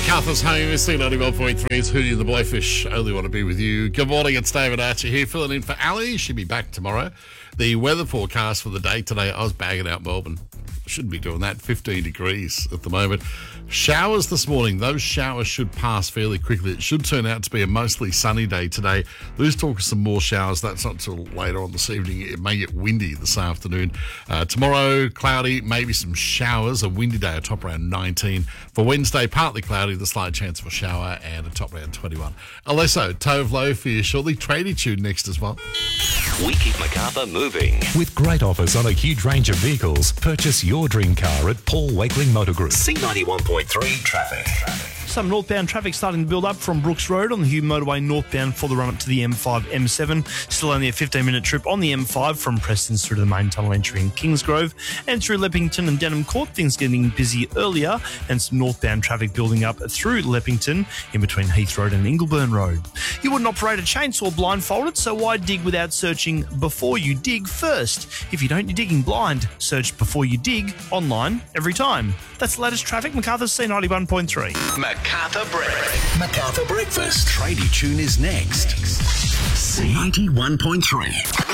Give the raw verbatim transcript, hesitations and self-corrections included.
Macarthur's home, C ninety-one point three. It's Hootie and the Blowfish. Only want to be with you. Good morning, it's David Archer here, filling in for Ali. She'll be back tomorrow. The weather forecast for the day today, I was bagging out Melbourne. Shouldn't be doing that. fifteen degrees at the moment. Showers this morning. Those showers should pass fairly quickly. It should turn out to be a mostly sunny day today. There's talk of some more showers. That's not until later on this evening. It may get windy this afternoon. Uh, tomorrow, cloudy, maybe some showers. A windy day, a top around nineteen. For Wednesday, partly cloudy, the slight chance of a shower, and a top around twenty-one. Alesso, Tove Lo for you shortly. Tradie Tune next as well. We keep Macarthur moving. With great offers on a huge range of vehicles, purchase your dream car at Paul Wakeling Motor Group. C ninety-one point three traffic. Some northbound traffic starting to build up from Brooks Road on the Hume Motorway northbound for the run-up to the M five, M seven. Still only a fifteen-minute trip on the M five from Preston's through to the main tunnel entry in Kingsgrove. And through Leppington and Denham Court, things getting busy earlier, and some northbound traffic building up through Leppington in between Heath Road and Ingleburn Road. You wouldn't operate a chainsaw blindfolded, so why dig without searching before you dig first? If you don't, you're digging blind. Search before you dig online every time. That's the latest traffic. Macarthur's C ninety-one point three. Macarthur Breakfast. Macarthur Breakfast. Tradie Tune is next. C ninety-one point three.